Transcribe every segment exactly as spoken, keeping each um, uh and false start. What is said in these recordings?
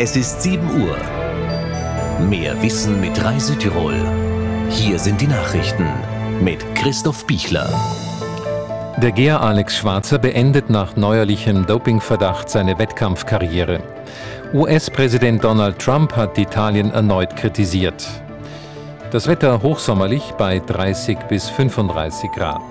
Es ist sieben Uhr. Mehr Wissen mit Rai Südtirol. Hier sind die Nachrichten mit Christoph Bichler. Der Geher Alex Schwarzer beendet nach neuerlichem Dopingverdacht seine Wettkampfkarriere. U S-Präsident Donald Trump hat Italien erneut kritisiert. Das Wetter hochsommerlich bei dreißig bis fünfunddreißig Grad.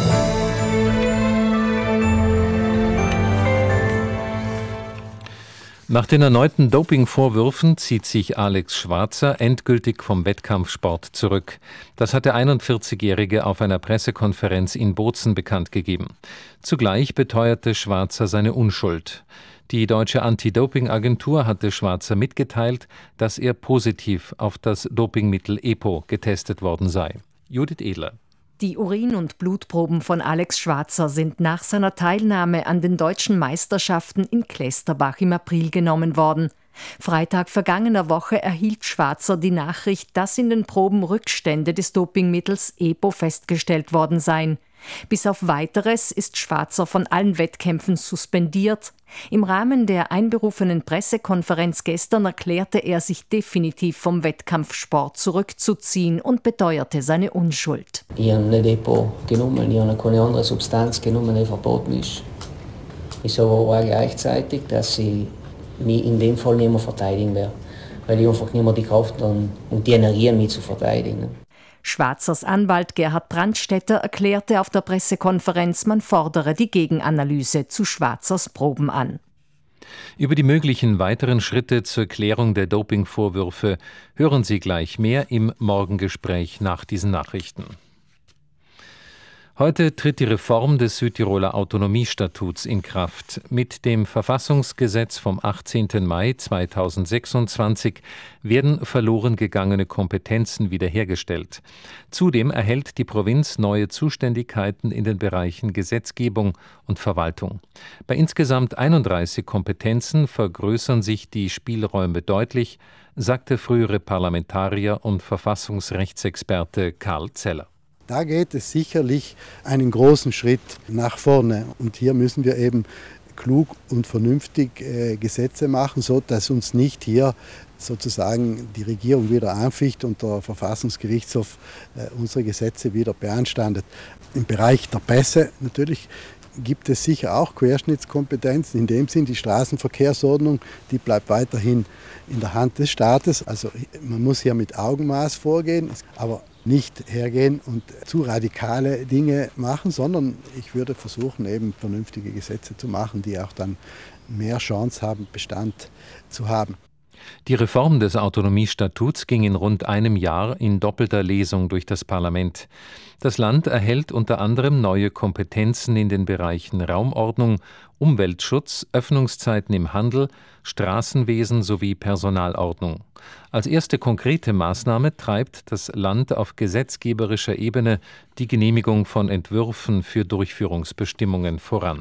Nach den erneuten Dopingvorwürfen zieht sich Alex Schwarzer endgültig vom Wettkampfsport zurück. Das hat der einundvierzigjährige auf einer Pressekonferenz in Bozen bekannt gegeben. Zugleich beteuerte Schwarzer seine Unschuld. Die deutsche Anti-Doping-Agentur hatte Schwarzer mitgeteilt, dass er positiv auf das Dopingmittel EPO getestet worden sei. Judith Edler. Die Urin- und Blutproben von Alex Schwarzer sind nach seiner Teilnahme an den deutschen Meisterschaften in Klästerbach im April genommen worden. Freitag vergangener Woche erhielt Schwarzer die Nachricht, dass in den Proben Rückstände des Dopingmittels EPO festgestellt worden seien. Bis auf Weiteres ist Schwarzer von allen Wettkämpfen suspendiert. Im Rahmen der einberufenen Pressekonferenz gestern erklärte er sich definitiv vom Wettkampfsport zurückzuziehen und beteuerte seine Unschuld. Ich habe nicht EPO genommen, ich habe keine andere Substanz genommen, die verboten ist. Ich sage auch gleichzeitig, dass ich mich in dem Fall nicht mehr verteidigen werde, weil ich einfach nicht mehr die Kraft und die Energie mich zu verteidigen. Schwarzers Anwalt Gerhard Brandstätter erklärte auf der Pressekonferenz, man fordere die Gegenanalyse zu Schwarzers Proben an. Über die möglichen weiteren Schritte zur Klärung der Dopingvorwürfe hören Sie gleich mehr im Morgengespräch nach diesen Nachrichten. Heute tritt die Reform des Südtiroler Autonomiestatuts in Kraft. Mit dem Verfassungsgesetz vom achtzehnten Mai zweitausendsechsundzwanzig werden verloren gegangene Kompetenzen wiederhergestellt. Zudem erhält die Provinz neue Zuständigkeiten in den Bereichen Gesetzgebung und Verwaltung. Bei insgesamt einunddreißig Kompetenzen vergrößern sich die Spielräume deutlich, sagte frühere Parlamentarier und Verfassungsrechtsexperte Karl Zeller. Da geht es sicherlich einen großen Schritt nach vorne. Und hier müssen wir eben klug und vernünftig äh, Gesetze machen, so dass uns nicht hier sozusagen die Regierung wieder anficht und der Verfassungsgerichtshof äh, unsere Gesetze wieder beanstandet. Im Bereich der Pässe natürlich gibt es sicher auch Querschnittskompetenzen. In dem Sinn, die Straßenverkehrsordnung, die bleibt weiterhin in der Hand des Staates. Also man muss hier mit Augenmaß vorgehen, aber nicht hergehen und zu radikale Dinge machen, sondern ich würde versuchen, eben vernünftige Gesetze zu machen, die auch dann mehr Chance haben, Bestand zu haben. Die Reform des Autonomiestatuts ging in rund einem Jahr in doppelter Lesung durch das Parlament. Das Land erhält unter anderem neue Kompetenzen in den Bereichen Raumordnung, Umweltschutz, Öffnungszeiten im Handel, Straßenwesen sowie Personalordnung. Als erste konkrete Maßnahme treibt das Land auf gesetzgeberischer Ebene die Genehmigung von Entwürfen für Durchführungsbestimmungen voran.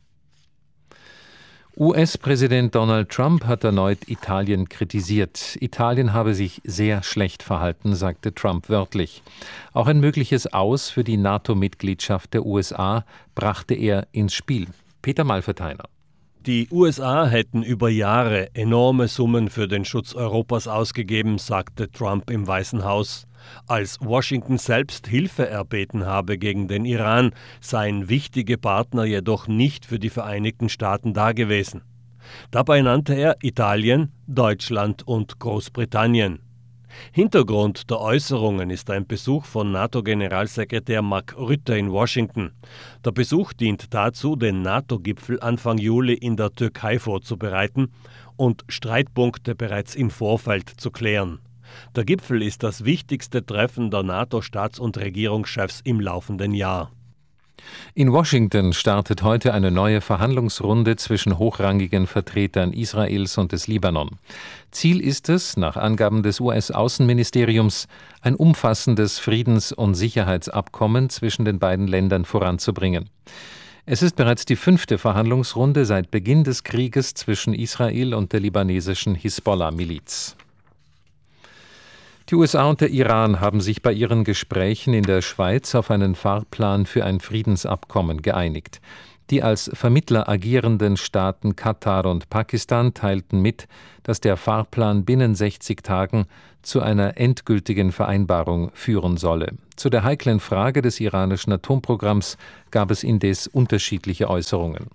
U S-Präsident Donald Trump hat erneut Italien kritisiert. Italien habe sich sehr schlecht verhalten, sagte Trump wörtlich. Auch ein mögliches Aus für die NATO-Mitgliedschaft der U S A brachte er ins Spiel. Peter Malfeteiner. Die U S A hätten über Jahre enorme Summen für den Schutz Europas ausgegeben, sagte Trump im Weißen Haus. Als Washington selbst Hilfe erbeten habe gegen den Iran, seien wichtige Partner jedoch nicht für die Vereinigten Staaten dagewesen. Dabei nannte er Italien, Deutschland und Großbritannien. Hintergrund der Äußerungen ist ein Besuch von NATO-Generalsekretär Mark Rutte in Washington. Der Besuch dient dazu, den NATO-Gipfel Anfang Juli in der Türkei vorzubereiten und Streitpunkte bereits im Vorfeld zu klären. Der Gipfel ist das wichtigste Treffen der NATO-Staats- und Regierungschefs im laufenden Jahr. In Washington startet heute eine neue Verhandlungsrunde zwischen hochrangigen Vertretern Israels und des Libanon. Ziel ist es, nach Angaben des U S-Außenministeriums, ein umfassendes Friedens- und Sicherheitsabkommen zwischen den beiden Ländern voranzubringen. Es ist bereits die fünfte Verhandlungsrunde seit Beginn des Krieges zwischen Israel und der libanesischen Hisbollah-Miliz. Die U S A und der Iran haben sich bei ihren Gesprächen in der Schweiz auf einen Fahrplan für ein Friedensabkommen geeinigt. Die als Vermittler agierenden Staaten Katar und Pakistan teilten mit, dass der Fahrplan binnen sechzig Tagen zu einer endgültigen Vereinbarung führen solle. Zu der heiklen Frage des iranischen Atomprogramms gab es indes unterschiedliche Äußerungen.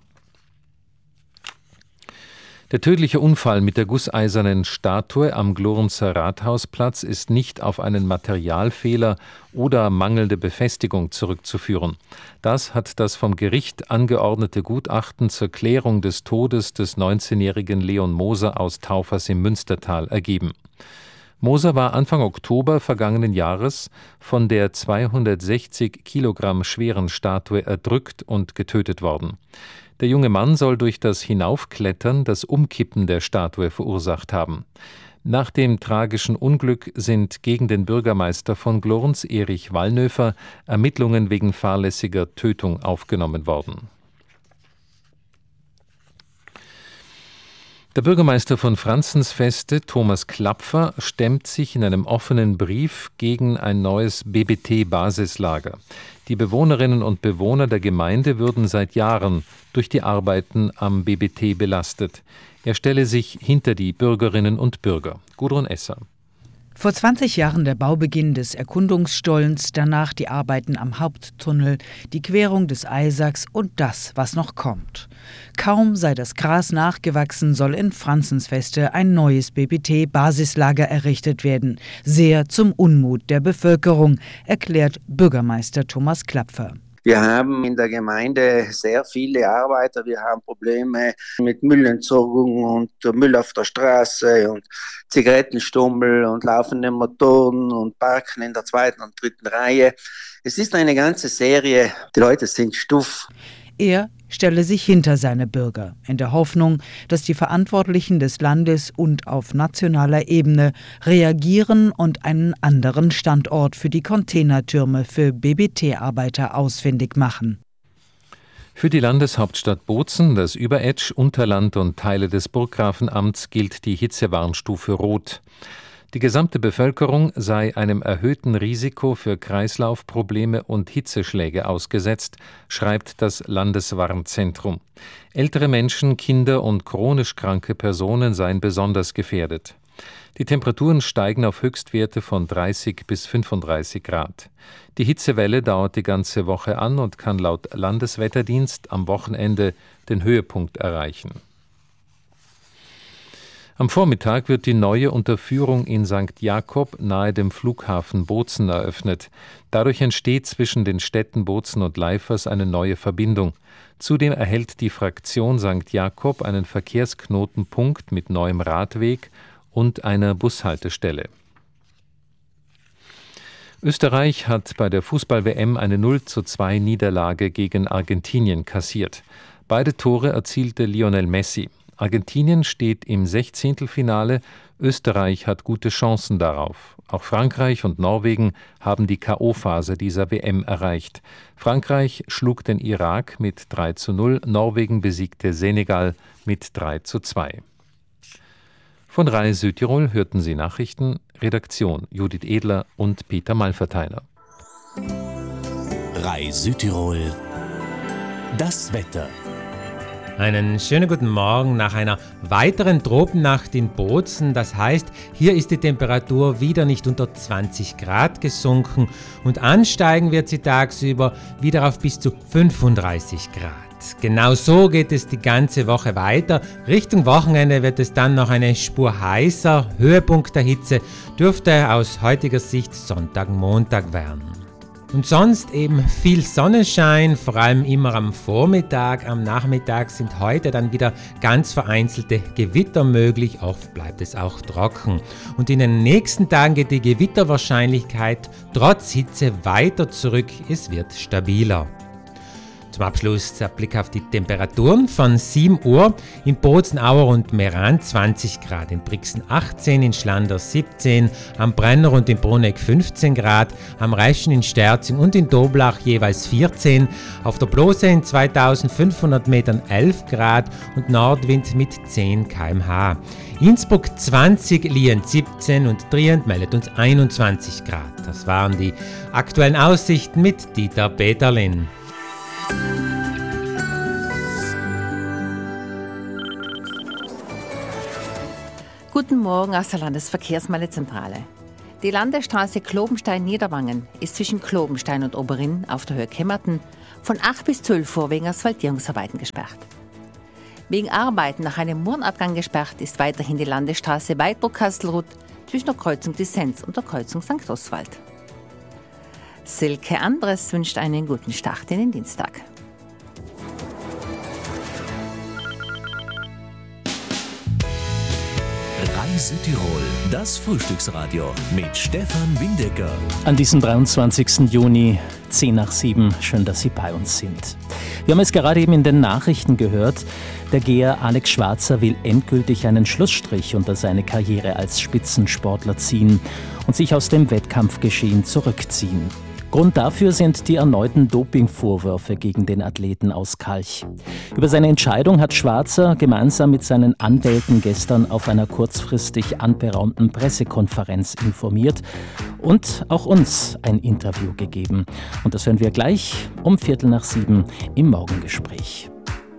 Der tödliche Unfall mit der gusseisernen Statue am Glornzer Rathausplatz ist nicht auf einen Materialfehler oder mangelnde Befestigung zurückzuführen. Das hat das vom Gericht angeordnete Gutachten zur Klärung des Todes des neunzehnjährigen Leon Moser aus Taufers im Münstertal ergeben. Moser war Anfang Oktober vergangenen Jahres von der zweihundertsechzig Kilogramm schweren Statue erdrückt und getötet worden. Der junge Mann soll durch das Hinaufklettern das Umkippen der Statue verursacht haben. Nach dem tragischen Unglück sind gegen den Bürgermeister von Glorns, Erich Wallnöfer, Ermittlungen wegen fahrlässiger Tötung aufgenommen worden. Der Bürgermeister von Franzensfeste, Thomas Klapfer, stemmt sich in einem offenen Brief gegen ein neues B B T-Basislager. Die Bewohnerinnen und Bewohner der Gemeinde würden seit Jahren durch die Arbeiten am B B T belastet. Er stelle sich hinter die Bürgerinnen und Bürger. Gudrun Esser. Vor zwanzig Jahren der Baubeginn des Erkundungsstollens, danach die Arbeiten am Haupttunnel, die Querung des Eisachs und das, was noch kommt. Kaum sei das Gras nachgewachsen, soll in Franzensfeste ein neues B B T-Basislager errichtet werden. Sehr zum Unmut der Bevölkerung, erklärt Bürgermeister Thomas Klapfer. Wir haben in der Gemeinde sehr viele Arbeiter. Wir haben Probleme mit Müllentsorgung und Müll auf der Straße und Zigarettenstummel und laufende Motoren und Parken in der zweiten und dritten Reihe. Es ist eine ganze Serie. Die Leute sind stuff. Er stelle sich hinter seine Bürger, in der Hoffnung, dass die Verantwortlichen des Landes und auf nationaler Ebene reagieren und einen anderen Standort für die Containertürme für B B T-Arbeiter ausfindig machen. Für die Landeshauptstadt Bozen, das Überetsch, Unterland und Teile des Burggrafenamts gilt die Hitzewarnstufe Rot. Die gesamte Bevölkerung sei einem erhöhten Risiko für Kreislaufprobleme und Hitzeschläge ausgesetzt, schreibt das Landeswarnzentrum. Ältere Menschen, Kinder und chronisch kranke Personen seien besonders gefährdet. Die Temperaturen steigen auf Höchstwerte von dreißig bis fünfunddreißig Grad. Die Hitzewelle dauert die ganze Woche an und kann laut Landeswetterdienst am Wochenende den Höhepunkt erreichen. Am Vormittag wird die neue Unterführung in Sankt Jakob nahe dem Flughafen Bozen eröffnet. Dadurch entsteht zwischen den Städten Bozen und Leifers eine neue Verbindung. Zudem erhält die Fraktion Sankt Jakob einen Verkehrsknotenpunkt mit neuem Radweg und einer Bushaltestelle. Österreich hat bei der Fußball-W M eine null zu zwei Niederlage gegen Argentinien kassiert. Beide Tore erzielte Lionel Messi. Argentinien steht im Sechzehntelfinale, Österreich hat gute Chancen darauf. Auch Frankreich und Norwegen haben die K O-Phase dieser W M erreicht. Frankreich schlug den Irak mit drei zu null, Norwegen besiegte Senegal mit drei zu zwei. Von R A I Südtirol hörten Sie Nachrichten, Redaktion Judith Edler und Peter Malverteiler. R A I Südtirol, das Wetter. Einen schönen guten Morgen nach einer weiteren Tropennacht in Bozen. Das heißt, hier ist die Temperatur wieder nicht unter zwanzig Grad gesunken und ansteigen wird sie tagsüber wieder auf bis zu fünfunddreißig Grad. Genau so geht es die ganze Woche weiter. Richtung Wochenende wird es dann noch eine Spur heißer. Höhepunkt der Hitze dürfte aus heutiger Sicht Sonntag, Montag werden. Und sonst eben viel Sonnenschein, vor allem immer am Vormittag. Am Nachmittag sind heute dann wieder ganz vereinzelte Gewitter möglich. Oft bleibt es auch trocken. Und in den nächsten Tagen geht die Gewitterwahrscheinlichkeit trotz Hitze weiter zurück. Es wird stabiler. Zum Abschluss der Blick auf die Temperaturen von sieben Uhr in Bozen, Auer und Meran zwanzig Grad, in Brixen achtzehn, in Schlander siebzehn, am Brenner und in Bruneck fünfzehn Grad, am Reischen in Sterzing und in Doblach jeweils vierzehn, auf der Blose in zweitausendfünfhundert Metern elf Grad und Nordwind mit zehn Kilometer pro Stunde. Innsbruck zwanzig, Lien siebzehn und Trient meldet uns einundzwanzig Grad. Das waren die aktuellen Aussichten mit Dieter Peterlin. Guten Morgen aus der Landesverkehrsmeldezentrale. Die Landesstraße Klobenstein-Niederwangen ist zwischen Klobenstein und Oberinn auf der Höhe Kemmerten von acht bis zwölf Uhr wegen Asphaltierungsarbeiten gesperrt. Wegen Arbeiten nach einem Murnabgang gesperrt ist weiterhin die Landesstraße Weidbruck-Kastelruth zwischen der Kreuzung Dissenz und der Kreuzung Sankt Oswald. Silke Andres wünscht einen guten Start in den Dienstag. Reise Tirol, das Frühstücksradio mit Stefan Windecker. An diesem dreiundzwanzigsten Juni, zehn nach sieben, schön, dass Sie bei uns sind. Wir haben es gerade eben in den Nachrichten gehört, der Geher Alex Schwarzer will endgültig einen Schlussstrich unter seine Karriere als Spitzensportler ziehen und sich aus dem Wettkampfgeschehen zurückziehen. Grund dafür sind die erneuten Dopingvorwürfe gegen den Athleten aus Kalch. Über seine Entscheidung hat Schwarzer gemeinsam mit seinen Anwälten gestern auf einer kurzfristig anberaumten Pressekonferenz informiert und auch uns ein Interview gegeben. Und das hören wir gleich um Viertel nach sieben im Morgengespräch.